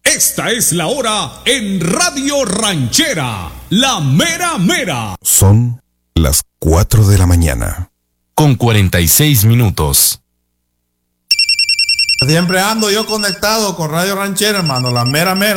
Esta es la hora en Radio Ranchera, la mera mera. Son las 4 de la mañana. Con 46 minutos. Siempre ando yo conectado con Radio Ranchera, hermano, la mera mera.